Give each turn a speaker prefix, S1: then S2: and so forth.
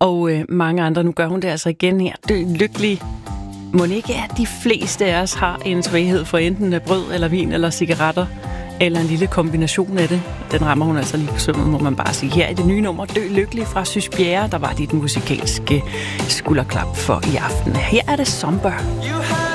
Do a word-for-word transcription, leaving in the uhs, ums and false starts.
S1: Og øh, mange andre, nu gør hun det altså igen her, dø lykkelig. Må ikke, at de fleste af os har en svaghed for enten brød eller vin eller cigaretter, eller en lille kombination af det. Den rammer hun altså lige på sømmet, må man bare sige. Her er det nye nummer, Dø lykkelig fra Sys Bjerre, der var dit musikalske skulderklap for i aften. Her er det Somber.